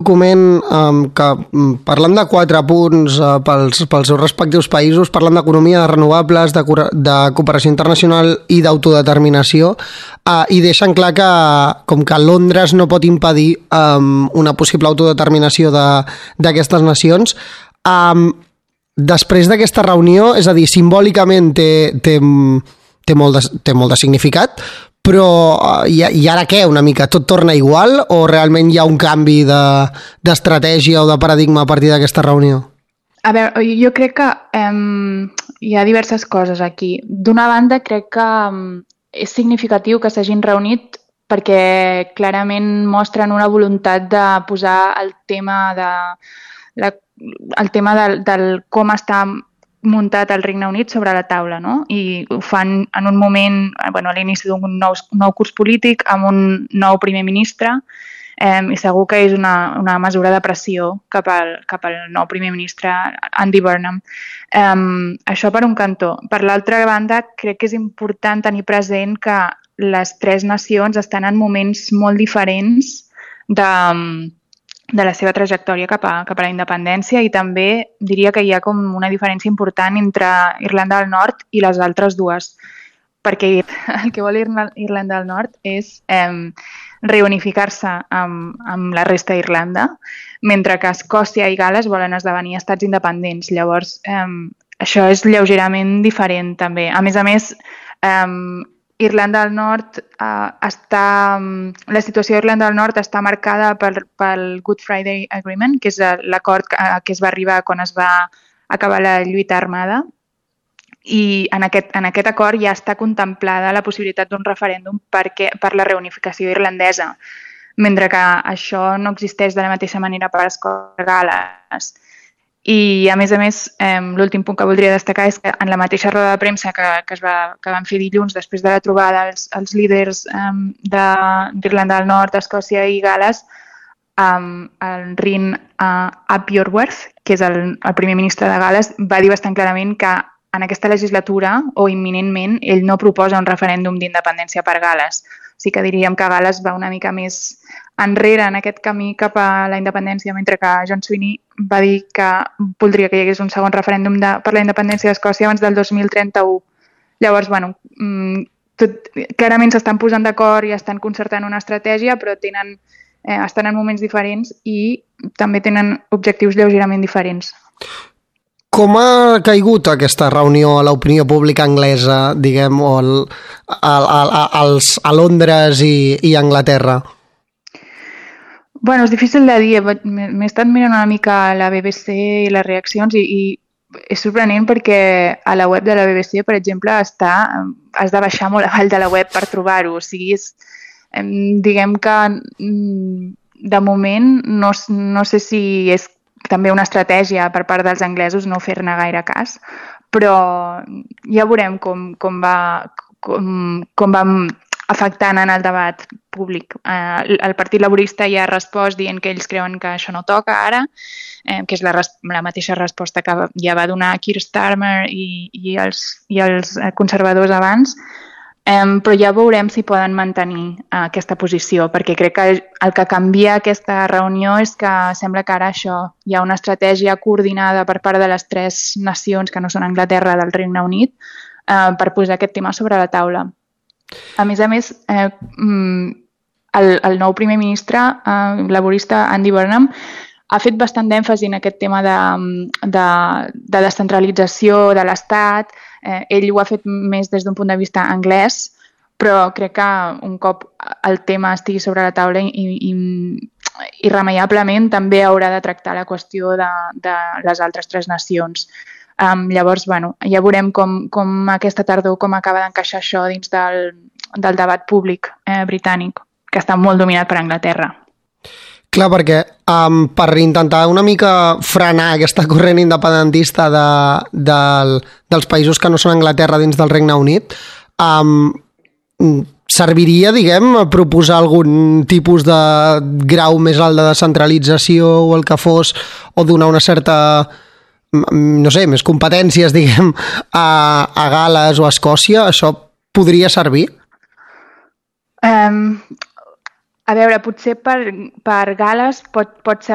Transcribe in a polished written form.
document que, parlant de 4 punts pels seus respectius països, parlant d'economia, de renovables, de cooperació internacional i d'autodeterminació, i deixen clar que com que Londres no pot impedir una possible autodeterminació d'aquestes nacions, després d'aquesta reunió, és a dir, simbòlicament té molt de significat, però i ara què, una mica? Tot torna igual o realment hi ha un canvi d'estratègia o de paradigma a partir d'aquesta reunió? A veure, jo crec que hi ha diverses coses aquí. D'una banda, crec que és significatiu que s'hagin reunit perquè clarament mostren una voluntat de posar el tema del com està muntat el Regne Unit sobre la taula, no? I ho fan en un moment, a l'inici d'un nou curs polític, amb un nou primer ministre, i segur que és una mesura de pressió cap al nou primer ministre, Andy Burnham. Això per un cantó. Per l'altra banda, crec que és important tenir present que les 3 nacions estan en moments molt diferents de la seva trajectòria cap a la independència, i també diria que hi ha com una diferència important entre Irlanda del Nord i les altres dues, perquè el que vol Irlanda del Nord és reunificar-se amb la resta d'Irlanda, mentre que Escòcia i Gal·les volen esdevenir estats independents. Llavors, això és lleugerament diferent també. A més, Irlanda del Nord la situació d'Irlanda del Nord està marcada pel Good Friday Agreement, que és l'acord que es va arribar quan es va acabar la lluita armada, i en aquest acord ja està contemplada la possibilitat d'un referèndum per la reunificació irlandesa, mentre que això no existeix de la mateixa manera per Escòcia i Gal·les. I, a més, l'últim punt que voldria destacar és que en la mateixa roda de premsa que van fer dilluns després de la trobada els líders d'Irlanda del Nord, Escòcia i Gal·les, el Rin Apyorwerth, que és el primer ministre de Gal·les, va dir bastant clarament que en aquesta legislatura o imminentment ell no proposa un referèndum d'independència per Gal·les. O sigui que diríem que Gal·les va una mica més enrere en aquest camí cap a la independència, mentre que John Sweeney va dir que voldria que hi hagués un segon referèndum per la independència d'Escòcia abans del 2031. Llavors, clarament s'estan posant d'acord i estan concertant una estratègia, però estan en moments diferents i també tenen objectius lleugerament diferents. Com ha caigut aquesta reunió a l'opinió pública anglesa, diguem, o a Londres i Anglaterra? És difícil de dir. M'he estat mirant una mica la BBC i les reaccions i és sorprenent perquè a la web de la BBC, per exemple, has de baixar molt avall de la web per trobar-ho. O sigui, diguem que de moment no sé si és també una estratègia per part dels anglesos no fer-ne gaire cas, però ja veurem com va afectant en el debat públic. El Partit Laborista ja ha respost dient que ells creuen que això no toca ara, que és la mateixa resposta que ja va donar Keir Starmer i els conservadors abans, però ja veurem si poden mantenir aquesta posició, perquè crec que el que canvia aquesta reunió és que sembla que ara hi ha una estratègia coordinada per part de les 3 nacions que no són Anglaterra del Regne Unit per posar aquest tema sobre la taula. A més, el nou primer ministre laborista Andy Burnham ha fet bastant d'èmfasi en aquest tema de descentralització de l'Estat. Ell ho ha fet més des d'un punt de vista anglès, però crec que un cop el tema estigui sobre la taula irremeiablement també haurà de tractar la qüestió de les altres 3 nacions. Llavors, ja veurem com aquesta tardor com acaba d'encaixar això dins del debat públic britànic, que està molt dominat per Anglaterra. Clar, perquè per intentar una mica frenar aquesta corrent independentista dels països que no són Anglaterra dins del Regne Unit, serviria, diguem, proposar algun tipus de grau més alt de descentralització o el que fos, o donar una certa, no sé, més competències, diguem, a Gal·les o a Escòcia? Això podria servir? A veure, potser per Gal·les pot servir